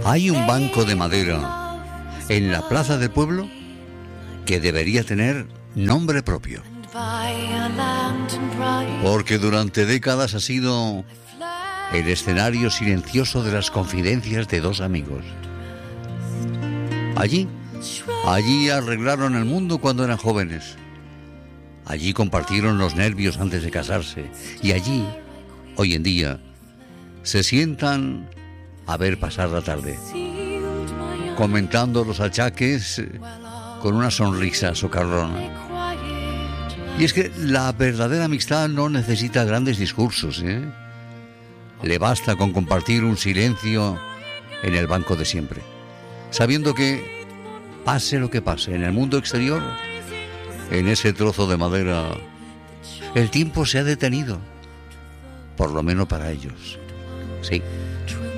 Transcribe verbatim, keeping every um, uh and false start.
Hay un banco de madera en la plaza del pueblo que debería tener nombre propio, porque durante décadas ha sido el escenario silencioso de las confidencias de dos amigos. Allí, allí arreglaron el mundo cuando eran jóvenes. Allí compartieron los nervios antes de casarse. Y allí, hoy en día, se sientan a ver pasar la tarde, comentando los achaques con una sonrisa socarrona. Y es que la verdadera amistad no necesita grandes discursos, ¿eh? Le basta con compartir un silencio en el banco de siempre, sabiendo que, pase lo que pase en el mundo exterior, en ese trozo de madera, el tiempo se ha detenido, por lo menos para ellos. Sí,